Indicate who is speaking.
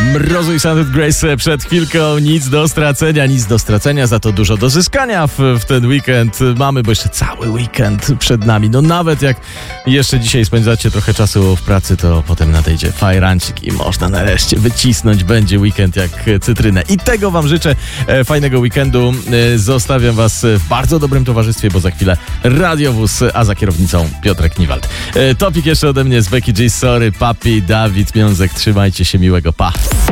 Speaker 1: Mrozu i Sound of Grace przed chwilką. Nic do stracenia, za to dużo do zyskania w ten weekend mamy, bo jeszcze cały weekend przed nami. No nawet jak jeszcze dzisiaj spędzacie trochę czasu w pracy, to potem nadejdzie fajrancik i można nareszcie wycisnąć będzie weekend jak cytrynę. I tego wam życzę, fajnego weekendu. Zostawiam was w bardzo dobrym towarzystwie, bo za chwilę radiowóz, a za kierownicą Piotrek Niwald. Topik jeszcze ode mnie z Becky G, Sorry, Papi, Dawid Miązek. Trzymajcie się, miłego, pa!